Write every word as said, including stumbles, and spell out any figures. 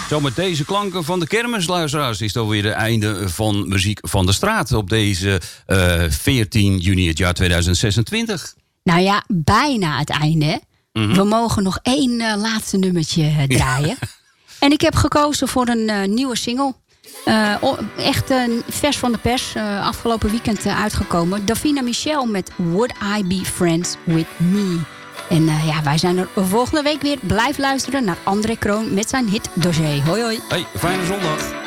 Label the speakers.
Speaker 1: Zo met deze klanken van de kermisluisteraars is het alweer het einde van Muziek van de Straat op deze uh, veertien juni het jaar tweeduizend zesentwintig.
Speaker 2: Nou ja, bijna het einde. Mm-hmm. We mogen nog één uh, laatste nummertje uh, draaien. Ja. En ik heb gekozen voor een uh, nieuwe single. Uh, echt uh, vers van de pers. Uh, afgelopen weekend uh, uitgekomen. Davina Michel met Would I Be Friends With Me. En uh, ja, wij zijn er volgende week weer. Blijf luisteren naar André Kroon met zijn hit dossier. Hoi hoi.
Speaker 1: Hey, fijne zondag.